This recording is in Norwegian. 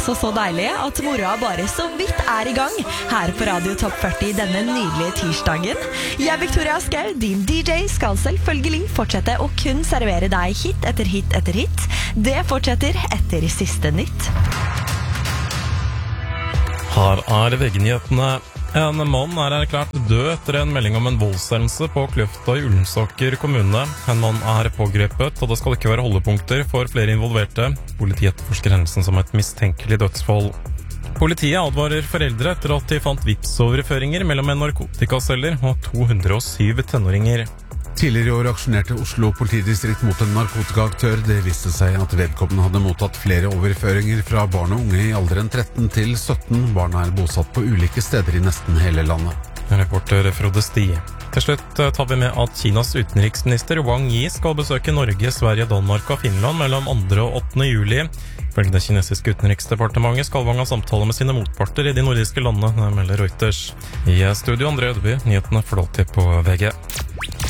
altså så deilig at moroa bare så vidt I gang her på Radio Top 40 denne nydelige tirsdagen. Jeg, Victoria Skau, din DJ, skal selvfølgelig fortsette å kun servere deg hit etter hit etter hit. Det fortsetter etter siste nytt. Her VG-nyhetene. En mann erklært død etter en melding om en voldshendelse på Kløfta I Ullensaker kommune. En mann pågrepet, og det skal ikke være holdepunkter for flere involverte. Politiet etterforsker hendelsen som et mistenkelig dødsfall. Politiet advarer foreldre etter at de fant Vipps-overføringer mellom en narkotikaselger og 207 tenåringer. Tidligere I år aksjonerte Oslo politidistrikt mot en narkotikaaktør. Det viste seg at vedkommende hadde mottatt flere overføringer fra barn og unge I alderen 13 til 17. Barna bosatt på ulike steder I nesten hele landet. Reporter Frode Stie. Til slutt tar vi med at Kinas utenriksminister Wang Yi skal besøke Norge, Sverige, Danmark og Finland mellom 2. og 8. juli. Ifølge det kinesiske utenriksdepartementet skal Wang ha samtale med sine motparter I de nordiske landene, melder Reuters. I studio André Ødeby, nyhetene får lov til på VG.